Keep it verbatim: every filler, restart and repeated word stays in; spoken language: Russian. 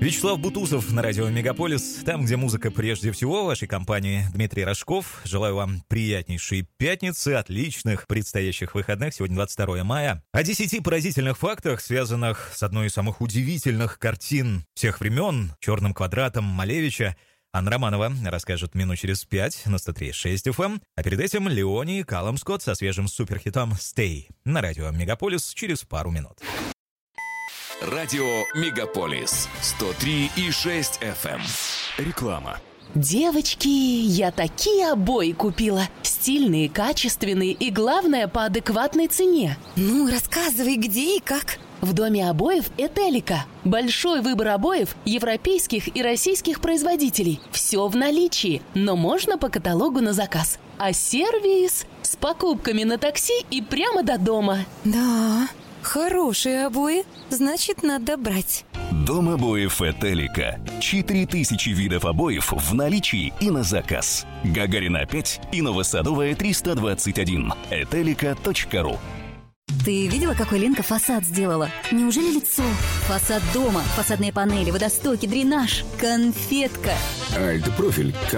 Вячеслав Бутусов на радио «Мегаполис». Там, где музыка прежде всего, в вашей компании Дмитрий Рожков. Желаю вам приятнейшей пятницы, отличных предстоящих выходных. Сегодня двадцать второе мая. О десяти поразительных фактах, связанных с одной из самых удивительных картин всех времен, «Черным квадратом» Малевича, Анна Романова расскажет минут через пять на сто три и шесть эф эм. А перед этим Леони и Калум Скотт со свежим суперхитом «Stay» на радио «Мегаполис» через пару минут. Радио «Мегаполис» сто три и шесть эф эм. Реклама. Девочки, я такие обои купила. Стильные, качественные и, главное, по адекватной цене. Ну, рассказывай, где и как. В доме обоев «Этелика». Большой выбор обоев европейских и российских производителей. Все в наличии, но можно по каталогу на заказ. А сервис с покупками на такси и прямо до дома. Да, хорошие обои, значит, надо брать. Дом обоев «Этелика». четыре тысячи видов обоев в наличии и на заказ. Гагарина пять и Новосадовая триста двадцать один. этелика точка ру. Ты видела, какой Ленка фасад сделала? Неужели лицо? Фасад дома, фасадные панели, водостоки, дренаж, конфетка. Альт-профиль.